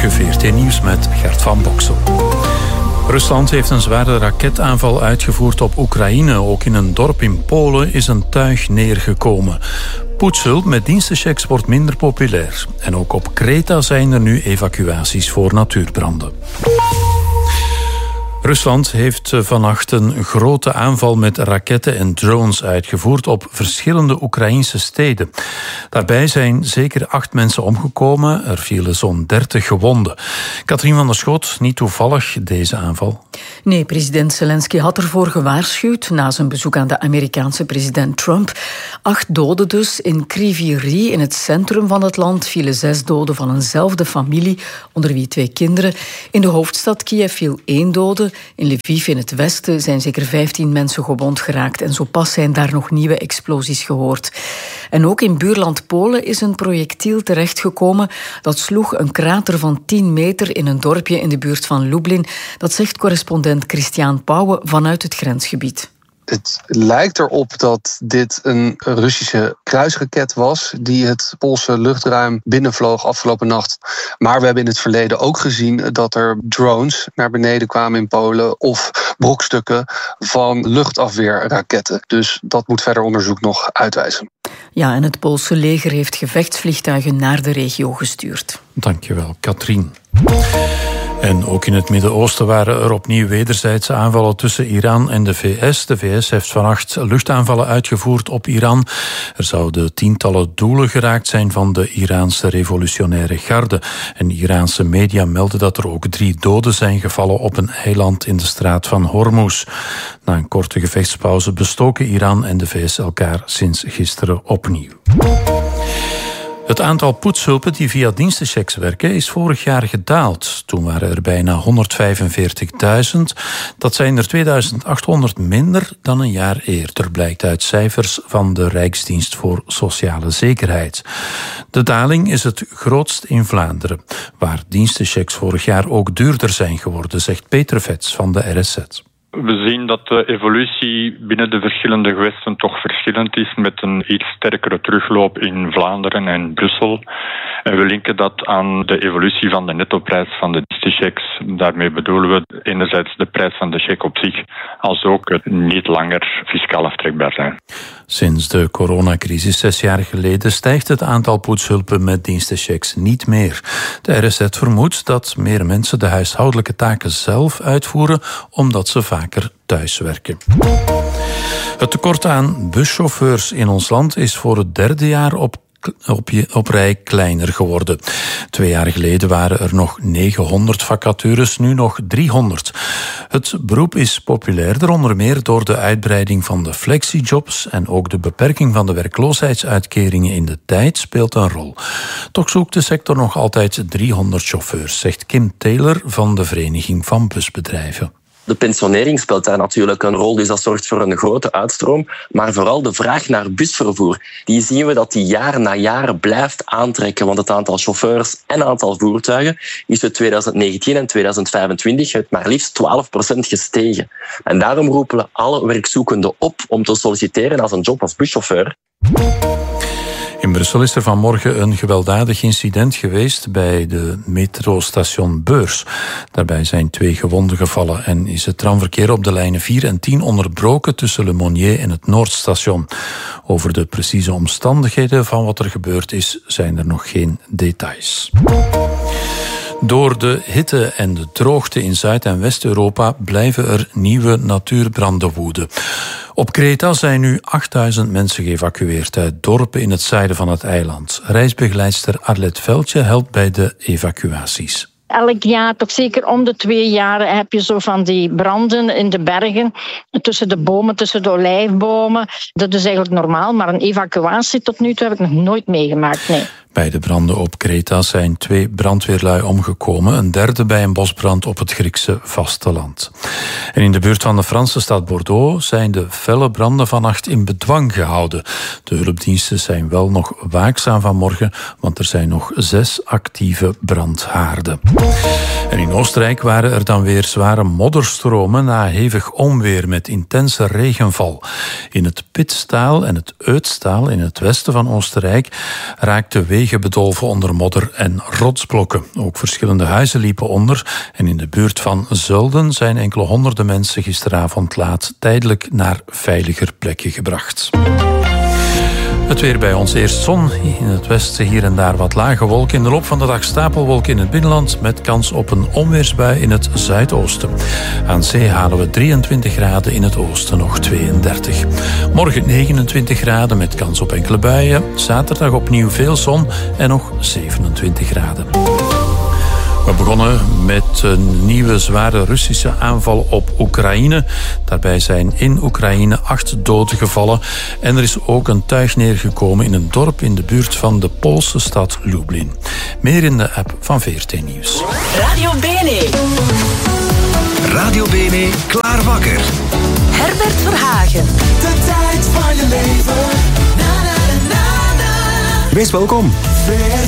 Goedemorgen, VRT Nieuws met Gert van Boksel. Rusland heeft een zware raketaanval uitgevoerd op Oekraïne. Ook in een dorp in Polen is een tuig neergekomen. Poetshulp met dienstenchecks wordt minder populair. En ook op Kreta zijn er nu evacuaties voor natuurbranden. Rusland heeft vannacht een grote aanval met raketten en drones uitgevoerd op verschillende Oekraïnse steden. Daarbij zijn zeker 8 mensen omgekomen. Er vielen zo'n 30 gewonden. Katrien van der Schot, niet toevallig deze aanval? Nee, president Zelensky had ervoor gewaarschuwd na zijn bezoek aan de Amerikaanse president Trump. 8 doden dus. In Kryvyi Rih, in het centrum van het land, vielen 6 doden van eenzelfde familie, onder wie 2 kinderen. In de hoofdstad Kiev viel 1 dode. In Lviv in het westen zijn zeker 15 mensen gewond geraakt en zo pas zijn daar nog nieuwe explosies gehoord. En ook in buurland Polen is een projectiel terechtgekomen. Dat sloeg een krater van 10 meter in een dorpje in de buurt van Lublin. Dat zegt correspondent Christian Pauwen vanuit het grensgebied. Het lijkt erop dat dit een Russische kruisraket was die het Poolse luchtruim binnenvloog afgelopen nacht. Maar we hebben in het verleden ook gezien dat er drones naar beneden kwamen in Polen of brokstukken van luchtafweerraketten. Dus dat moet verder onderzoek nog uitwijzen. Ja, en het Poolse leger heeft gevechtsvliegtuigen naar de regio gestuurd. Dankjewel, Katrien. En ook in het Midden-Oosten waren er opnieuw wederzijdse aanvallen tussen Iran en de VS. De VS heeft vannacht luchtaanvallen uitgevoerd op Iran. Er zouden tientallen doelen geraakt zijn van de Iraanse revolutionaire garde. En Iraanse media melden dat er ook 3 doden zijn gevallen op een eiland in de straat van Hormuz. Na een korte gevechtspauze bestoken Iran en de VS elkaar sinds gisteren opnieuw. Het aantal poetshulpen die via dienstenchecks werken is vorig jaar gedaald. Toen waren er bijna 145.000. Dat zijn er 2800 minder dan een jaar eerder, blijkt uit cijfers van de Rijksdienst voor Sociale Zekerheid. De daling is het grootst in Vlaanderen, waar dienstenchecks vorig jaar ook duurder zijn geworden, zegt Peter Vets van de RSZ. We zien dat de evolutie binnen de verschillende gewesten toch verschillend is, met een iets sterkere terugloop in Vlaanderen en Brussel. En we linken dat aan de evolutie van de nettoprijs van de dienstenchecks. Daarmee bedoelen we enerzijds de prijs van de cheque op zich, als ook het niet langer fiscaal aftrekbaar zijn. Sinds de coronacrisis 6 jaar geleden stijgt het aantal poetshulpen met dienstenchecks niet meer. De RSZ vermoedt dat meer mensen de huishoudelijke taken zelf uitvoeren, omdat ze vaker thuiswerken. Het tekort aan buschauffeurs in ons land is voor het 3e jaar op rij kleiner geworden. 2 jaar geleden waren er nog 900 vacatures, nu nog 300. Het beroep is populairder, onder meer door de uitbreiding van de flexijobs en ook de beperking van de werkloosheidsuitkeringen in de tijd speelt een rol. Toch zoekt de sector nog altijd 300 chauffeurs, zegt Kim Taylor van de Vereniging van Busbedrijven. De pensionering speelt daar natuurlijk een rol, dus dat zorgt voor een grote uitstroom. Maar vooral de vraag naar busvervoer, die zien we dat die jaar na jaar blijft aantrekken. Want het aantal chauffeurs en het aantal voertuigen is tussen 2019 en 2025 met maar liefst 12% gestegen. En daarom roepen we alle werkzoekenden op om te solliciteren als een job als buschauffeur. In Brussel is er vanmorgen een gewelddadig incident geweest bij de metrostation Beurs. Daarbij zijn 2 gewonden gevallen en is het tramverkeer op de lijnen 4 en 10 onderbroken tussen Le Monnier en het Noordstation. Over de precieze omstandigheden van wat er gebeurd is, zijn er nog geen details. Door de hitte en de droogte in Zuid- en West-Europa blijven er nieuwe natuurbranden woeden. Op Kreta zijn nu 8000 mensen geëvacueerd uit dorpen in het zuiden van het eiland. Reisbegeleidster Arlette Veldje helpt bij de evacuaties. Elk jaar, toch zeker om de 2 jaar, heb je zo van die branden in de bergen. Tussen de bomen, tussen de olijfbomen. Dat is eigenlijk normaal, maar een evacuatie tot nu toe heb ik nog nooit meegemaakt, nee. Bij de branden op Kreta zijn 2 brandweerlui omgekomen, een derde bij een bosbrand op het Griekse vasteland. En in de buurt van de Franse stad Bordeaux zijn de felle branden vannacht in bedwang gehouden. De hulpdiensten zijn wel nog waakzaam vanmorgen, want er zijn nog 6 actieve brandhaarden. En in Oostenrijk waren er dan weer zware modderstromen na hevig onweer met intense regenval. In het Pitztal en het Ötztal in het westen van Oostenrijk raakten wegen wegen bedolven onder modder en rotsblokken. Ook verschillende huizen liepen onder en in de buurt van Zulden zijn enkele honderden mensen gisteravond laat tijdelijk naar veiliger plekken gebracht. Het weer bij ons. Eerst zon, in het westen hier en daar wat lage wolken. In de loop van de dag stapelwolken in het binnenland met kans op een onweersbui in het zuidoosten. Aan zee halen we 23 graden, in het oosten nog 32. Morgen 29 graden met kans op enkele buien. Zaterdag opnieuw veel zon en nog 27 graden. We begonnen met een nieuwe zware Russische aanval op Oekraïne. Daarbij zijn in Oekraïne 8 doden gevallen. En er is ook een tuig neergekomen in een dorp in de buurt van de Poolse stad Lublin. Meer in de app van VRT Nieuws. Radio Bene. Radio Bene, klaar wakker. Herbert Verhagen. De tijd van je leven. Na, na, na, na, na. Wees welkom.